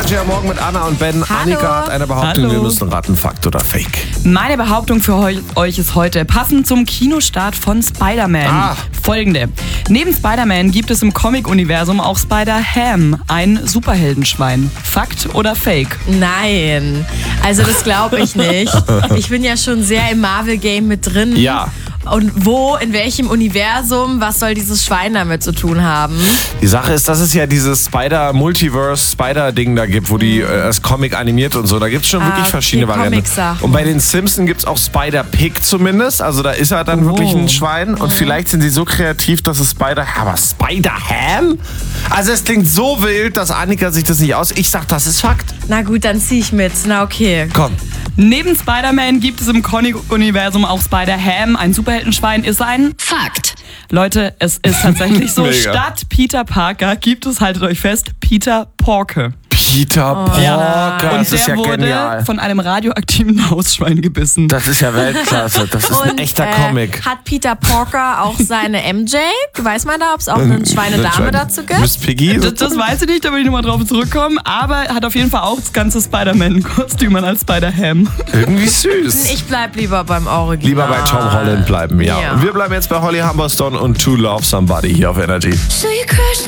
Energy am Morgen mit Anna und Ben. Hallo. Annika hat eine Behauptung, Hallo. wir müssen raten, Fakt oder Fake. Meine Behauptung für euch ist heute, passend zum Kinostart von Spider-Man, folgende. Neben Spider-Man gibt es im Comic-Universum auch Spider-Ham, ein Superheldenschwein. Fakt oder Fake? Nein, also das glaube ich nicht. Ich bin ja schon sehr im Marvel-Game mit drin. Ja. Und wo, in welchem Universum, was soll dieses Schwein damit zu tun haben? Die Sache ist, dass es ja dieses Spider-Multiverse-Spider-Ding da gibt, wo die das Comic animiert und so. Da gibt es schon wirklich verschiedene Varianten. Comic-Sachen. Und bei den Simpsons gibt es auch Spider-Pig zumindest. Also da ist er dann wirklich ein Schwein. Und vielleicht sind sie so kreativ, dass es Aber Spider-Ham? Also es klingt so wild, dass Annika sich das nicht aus... Ich sag, das ist Fakt. Na gut, dann zieh ich mit. Na okay. Komm. Neben Spider-Man gibt es im Comic-Universum auch Spider-Ham, ein Superheldenschwein. Ist ein Fakt. Leute, es ist tatsächlich so, Mega. statt Peter Parker gibt es, haltet euch fest, Peter Porke. Peter Porker. Und Das ist der ja wurde genial. von einem radioaktiven Hausschwein gebissen. Das ist ja Weltklasse. Das ist ein echter Comic. Hat Peter Porker auch seine MJ? Weiß man da, ob es auch eine Schweinedame dazu gibt? Miss Piggy? Das weiß ich nicht, da will ich nochmal drauf zurückkommen. Aber er hat auf jeden Fall auch das ganze Spider-Man-Kostüm an als Spider-Ham. Irgendwie süß. Ich bleib lieber beim Original. Lieber bei Tom Holland bleiben, ja. Ja. Und wir bleiben jetzt bei Holly Humberstone und To Love Somebody hier auf Energy. So you crush